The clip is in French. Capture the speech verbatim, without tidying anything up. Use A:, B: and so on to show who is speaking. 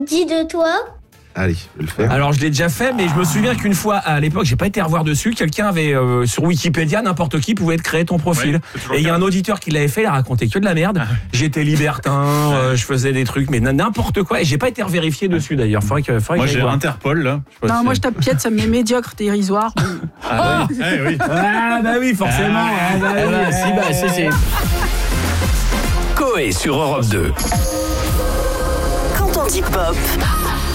A: Dis de toi.
B: Allez, je vais le faire.
C: Alors je l'ai déjà fait, mais je me souviens qu'une fois, à l'époque, j'ai pas été revoir dessus, quelqu'un avait, euh, sur Wikipédia, n'importe qui pouvait te créer ton profil.
D: Ouais,
C: et il y a un auditeur qui l'avait fait, il a raconté que de la merde. J'étais libertin, euh, je faisais des trucs, mais n'importe quoi. Et j'ai pas été revérifié dessus d'ailleurs. Faudrait que, faudrait
D: Moi,
C: que
D: j'ai
C: voir.
D: Interpol, là. Je sais pas
E: Non,
D: si-
E: moi je tape piète, ça me met médiocre, dérisoire.
D: Ah, oui. Eh oui.
C: Ah bah oui, forcément. Ah, bah,
F: Eh
C: oui,
F: ben, si, bah,
C: eh,
F: si, si.
G: Coé sur Europe deux.
H: Quand on dit pop,